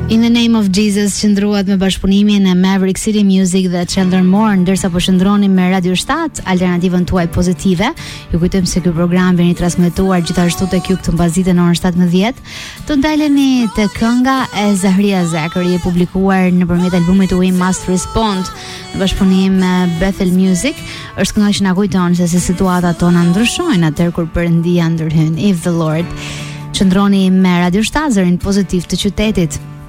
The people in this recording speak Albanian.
In the Name of Jesus qëndruat me bashkëpunimin e Maverick City Music dhe Chandler Moore, ndërsa po qëndroni me Radio 7, alternativën tuaj pozitive. Ju kujtojmë se ky program vjen i transmetuar gjithashtu tek ju këtu mbasditë në orën 17. Të ndalemi te kënga e Zahria Zakari, e publikuar nëpërmjet albumit We Must Respond në bashkëpunim me Bethel Music. Është kënga që na kujton se si situatat tona ndryshojnë atëherë kur Perëndia ndërhyn. If the Lord. Qëndroni me Radio 7, zërin pozitiv të qytetit.